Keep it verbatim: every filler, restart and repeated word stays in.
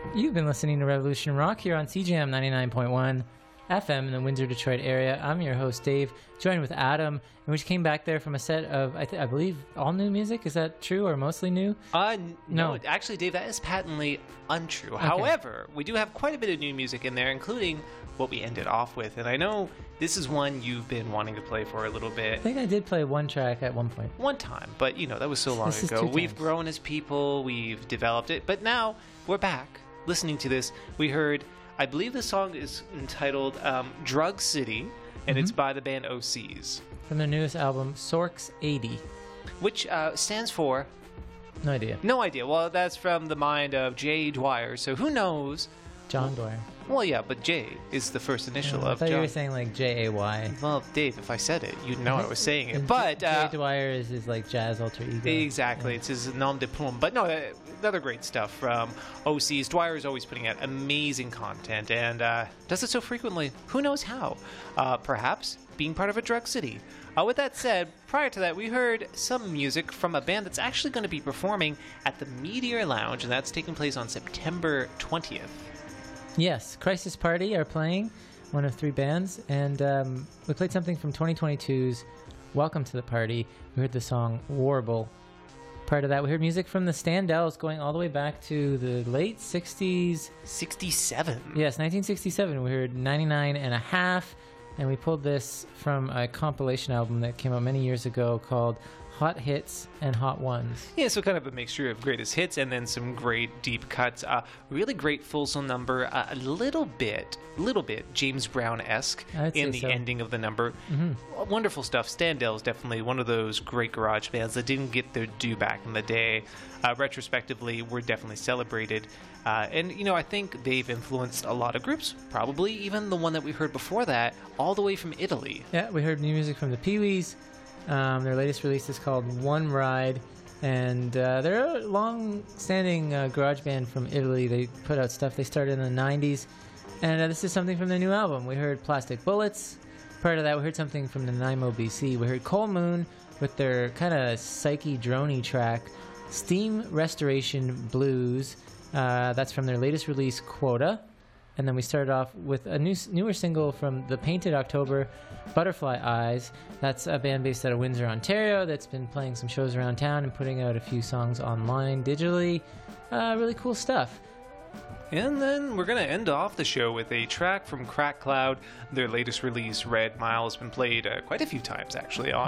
You've been listening to Revolution Rock here on C J M ninety-nine point one F M in the Windsor, Detroit area. I'm your host, Dave, joined with Adam, and we just came back there from a set of, I, th- I believe, all new music. Is that true, or mostly new? Uh, no, No. actually, Dave, that is patently untrue. Okay. However, we do have quite a bit of new music in there, including what we ended off with. And I know this is one you've been wanting to play for a little I bit. think I did play one track at one point. One time, but you know, that was so long This is ago. two We've times. grown as people, we've developed it, but now we're back listening to this. We heard, I believe the song is entitled um, Drug City, and it's by the band O Cs, From their newest album, Sorks eighty. which uh, stands for No idea. no idea. Well, that's from the mind of Jay Dwyer, so who knows? John Dwyer. Well, yeah, but J is the first initial I of thought you John. were saying like J A Y. Well, Dave, if I said it, you'd know I was saying it. And But J- uh, Jay Dwyer is his like jazz alter ego. exactly, Yeah. it's his nom de plume. But no, uh, other great stuff from O Cs. Dwyer is always putting out amazing content and uh, does it so frequently. Who knows how? Uh, perhaps being part of a drug city. Uh, with that said, prior to that, we heard some music from a band that's actually going to be performing at the Meteor Lounge, and that's taking place on September twentieth. Yes, Crisis Party are playing, one of three bands, and um, we played something from twenty twenty-two's Welcome to the Party. We heard the song Warble. Prior to that, we heard music from the Standells going all the way back to the late sixties. sixty-seven. Yes, nineteen sixty-seven. We heard ninety-nine and a half, and we pulled this from a compilation album that came out many years ago called Hot Hits and Hot Ones. Yeah, so kind of a mixture of greatest hits and then some great deep cuts. Uh, really great Fulsome number. Uh, a little bit, little bit James Brown-esque I'd in say the so. ending of the number. Mm-hmm. Wonderful stuff. Standell is definitely one of those great garage bands that didn't get their due back in the day. Uh, retrospectively, were definitely celebrated. Uh, and, you know, I think they've influenced a lot of groups, probably even the one that we heard before that, all the way from Italy. Yeah, we heard new music from the Pee-wees. Um, their latest release is called One Ride, and uh, they're a long-standing uh, garage band from Italy. They put out stuff they started in the nineties, and uh, this is something from their new album. We heard Plastic Bullets. Prior to that, we heard something from Nanaimo, B C. We heard Coal Moon with their kind of psyche droney track, Steam Restoration Blues. Uh, that's from their latest release, Quota. And then we started off with a new, newer single from The Painted October, Butterfly Eyes. That's a band based out of Windsor, Ontario, that's been playing some shows around town and putting out a few songs online digitally. Uh, really cool stuff. And then we're going to end off the show with a track from Crack Cloud. Their latest release, Red Mile, has been played uh, quite a few times, actually, on